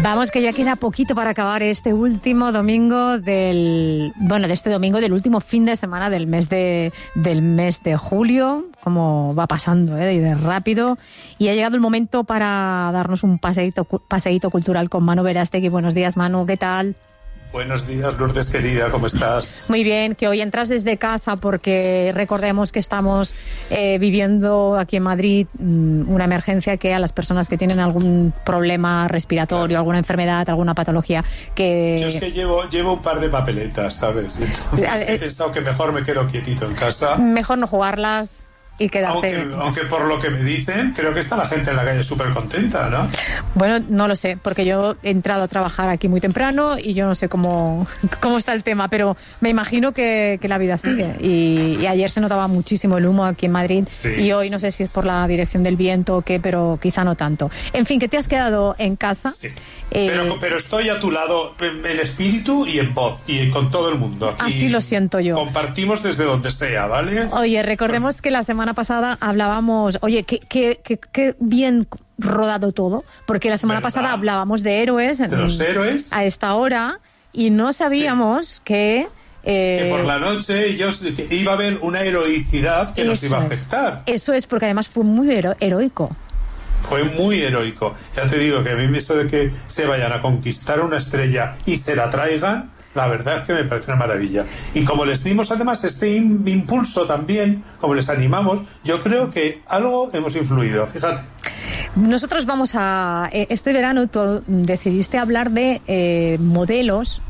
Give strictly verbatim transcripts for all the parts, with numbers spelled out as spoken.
Vamos, que ya queda poquito para acabar este último domingo del... Bueno, de este domingo, del último fin de semana del mes de, del mes de julio. Como va pasando, ¿eh? Y de rápido. Y ha llegado el momento para darnos un paseíto, paseíto cultural con Manu Verástegui. Buenos días, Manu, ¿qué tal? Buenos días, Lourdes, querida, ¿cómo estás? Muy bien, que hoy entras desde casa porque recordemos que estamos eh, viviendo aquí en Madrid mmm, una emergencia que a las personas que tienen algún problema respiratorio, claro, alguna enfermedad, alguna patología que... Yo es que llevo, llevo un par de papeletas, ¿sabes? Entonces, he pensado que mejor me quedo quietito en casa. Mejor no jugarlas. Y quedarte... aunque, aunque por lo que me dicen, creo que está la gente en la calle súper contenta, ¿no? Bueno, no lo sé, porque yo he entrado a trabajar aquí muy temprano y yo no sé cómo, cómo está el tema, pero me imagino que, que la vida sigue. Y, y ayer se notaba muchísimo el humo aquí en Madrid, sí, y hoy no sé si es por la dirección del viento o qué, pero quizá no tanto. En fin, que te has quedado en casa. Sí. Eh, pero, pero estoy a tu lado en espíritu y en voz y con todo el mundo. Aquí así lo siento yo. Compartimos desde donde sea, ¿vale? Oye, recordemos pues... que la semana pasada hablábamos, oye, qué, qué, qué, qué bien rodado todo, porque la semana ¿verdad? pasada hablábamos de héroes, de los héroes a esta hora, y no sabíamos sí. que... Eh, que por la noche yo, que iba a haber una heroicidad que nos iba a afectar. Es. Eso es, porque además fue muy hero- heroico. Fue muy heroico. Ya te digo que a mí eso de que se vayan a conquistar una estrella y se la traigan, la verdad es que me parece una maravilla. Y como les dimos además este impulso también, como les animamos, yo creo que algo hemos influido, fíjate. Nosotros vamos a... Este verano tú decidiste hablar de eh, modelos,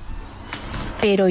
pero...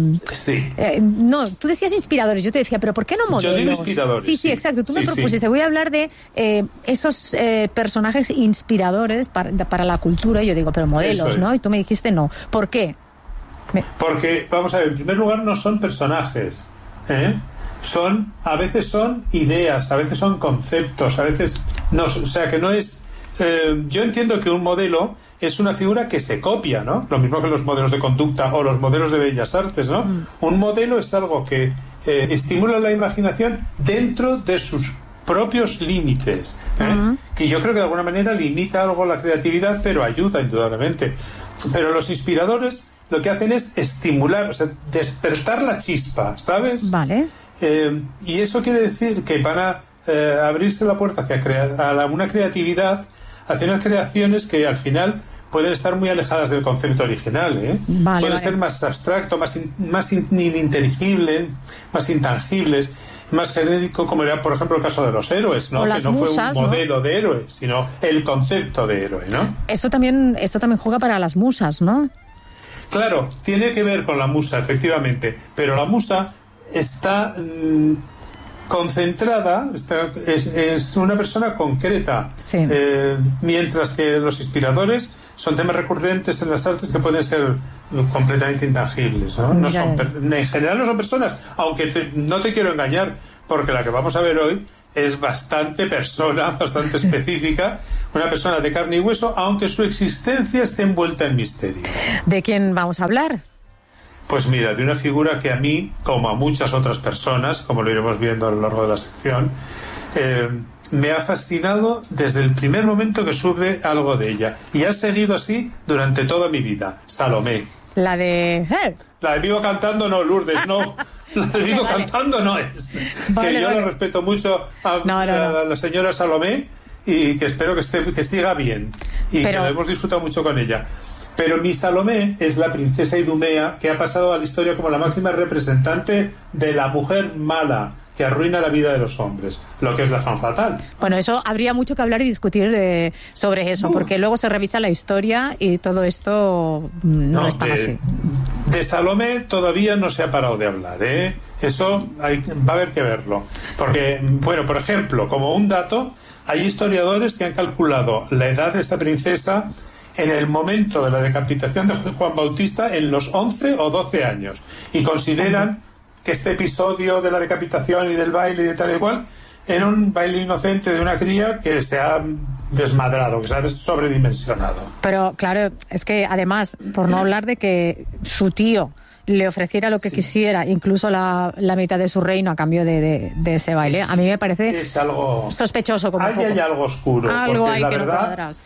Sí. Eh, no, tú decías inspiradores, yo te decía, pero ¿por qué no modelos? Yo digo inspiradores. Sí, sí, sí. exacto. Tú sí, me propusiste, sí. voy a hablar de eh, esos eh, personajes inspiradores para, para la cultura. Y yo digo, pero modelos, ¿no? Y tú me dijiste no. ¿Por qué? Me... Porque, vamos a ver, en primer lugar no son personajes, ¿eh? Son, a veces son ideas, a veces son conceptos, a veces no, o sea que no es... Eh, yo entiendo que un modelo es una figura que se copia, ¿no? Lo mismo que los modelos de conducta o los modelos de bellas artes, ¿no? Mm. Un modelo es algo que eh, estimula la imaginación dentro de sus propios límites, ¿eh? Uh-huh. Que yo creo que de alguna manera limita algo la creatividad, pero ayuda indudablemente. Pero los inspiradores lo que hacen es estimular, o sea, despertar la chispa, ¿sabes? Vale. Eh, y eso quiere decir que van a eh, abrirse la puerta hacia crea- a la, una creatividad, hacia unas creaciones que al final pueden estar muy alejadas del concepto original, ¿eh? Vale, pueden vale. ser más abstracto, más in, más in, ininteligibles, más intangibles, más genérico, como era por ejemplo el caso de los héroes, ¿no? Que no musas, fue un modelo, ¿no?, de héroe, sino el concepto de héroe, ¿no? Eso también, esto también juega para las musas, ¿no? Claro, tiene que ver con la musa, efectivamente, pero la musa está mmm, concentrada, está, es, es una persona concreta, sí. eh, mientras que los inspiradores son temas recurrentes en las artes que pueden ser completamente intangibles, ¿no? No son, en general no son personas, aunque te, no te quiero engañar, porque la que vamos a ver hoy es bastante persona, bastante específica, una persona de carne y hueso, aunque su existencia esté envuelta en misterio. ¿De quién vamos a hablar? Pues mira, de una figura que a mí, como a muchas otras personas, como lo iremos viendo a lo largo de la sección, eh, me ha fascinado desde el primer momento que supe algo de ella. Y ha seguido así durante toda mi vida. Salomé. La de... ¿Eh? La de Vivo Cantando no, Lourdes, no. La de Vivo vale. Cantando no es. Vale, que yo vale. la respeto mucho a, no, no, no. a la señora Salomé y que espero que, esté, que siga bien. Y Pero... que lo hemos disfrutado mucho con ella. Pero mi Salomé es la princesa Idumea, que ha pasado a la historia como la máxima representante de la mujer mala que arruina la vida de los hombres, lo que es la femme fatale. Bueno, eso habría mucho que hablar y discutir de, sobre eso, uh. porque luego se revisa la historia y todo esto no, no está de, así. De Salomé todavía no se ha parado de hablar, ¿eh? Eso hay, va a haber que verlo. Porque, bueno, por ejemplo, como un dato, hay historiadores que han calculado la edad de esta princesa en el momento de la decapitación de Juan Bautista en los once o doce años, y consideran que este episodio de la decapitación y del baile y de tal y cual era un baile inocente de una cría que se ha desmadrado, que se ha sobredimensionado. Pero claro, es que además, por no hablar de que su tío le ofreciera lo que sí. quisiera, incluso la, la mitad de su reino a cambio de, de, de ese baile, es, a mí me parece es algo sospechoso. Como ahí hay algo oscuro, algo porque hay la que verdad, no cuadra, sí.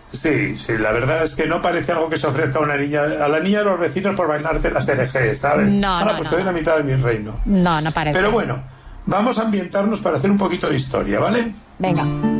Sí, sí, la verdad es que no parece algo que se ofrezca a una niña, a la niña de los vecinos por bailarte las R G, ¿sabes? No, Ahora, no, pues no, te doy no. la mitad de mi reino. No, no parece. Pero bueno, vamos a ambientarnos para hacer un poquito de historia, ¿vale? Venga.